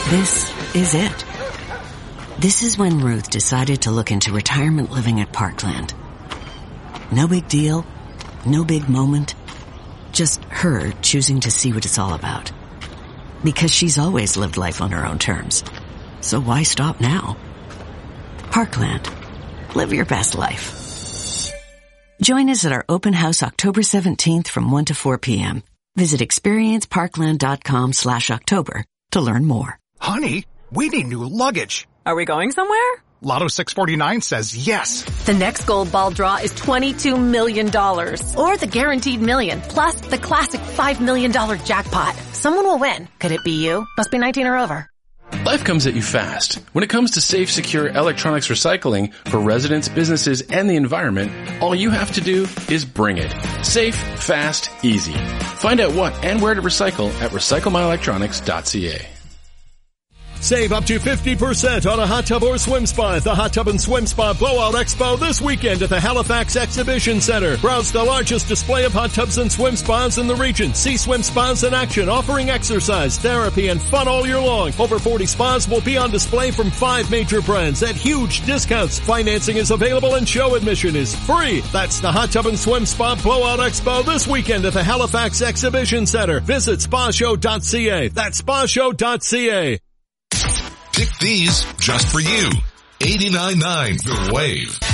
This is it. This is when Ruth decided to look into retirement living at Parkland. No big deal, no big moment, just her choosing to see what it's all about. Because she's always lived life on her own terms. So why stop now? Parkland. Live your best life. Join us at our open house October 17th from 1 to 4 p.m. Visit experienceparkland.com/October to learn more. Honey, we need new luggage. Are we going somewhere? Lotto 649 says yes. The next gold ball draw is $22 million. Or the guaranteed million, plus the classic $5 million jackpot. Someone will win. Could it be you? Must be 19 or over. Life comes at you fast. When it comes to safe, secure electronics recycling for residents, businesses, and the environment, all you have to do is bring it. Safe, fast, easy. Find out what and where to recycle at recyclemyelectronics.ca. Save up to 50% on a hot tub or swim spa at the Hot Tub and Swim Spa Blowout Expo this weekend at the Halifax Exhibition Center. Browse the largest display of hot tubs and swim spas in the region. See swim spas in action, offering exercise, therapy, and fun all year long. Over 40 spas will be on display from 5 major brands at huge discounts. Financing is available and show admission is free. That's the Hot Tub and Swim Spa Blowout Expo this weekend at the Halifax Exhibition Center. Visit spashow.ca. That's spashow.ca. Pick these just for you. 89.9 The Wave.